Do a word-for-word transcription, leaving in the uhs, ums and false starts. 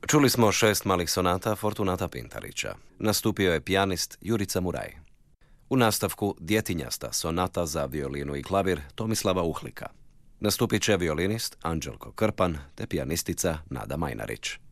Čuli smo šest malih sonata Fortunata Pintarića. Nastupio je pijanist Jurica Muraj. U nastavku djetinjasta sonata za violinu i klavir Tomislava Uhlika. Nastupit će violinist Anđelko Krpan te pijanistica Nada Majnarić.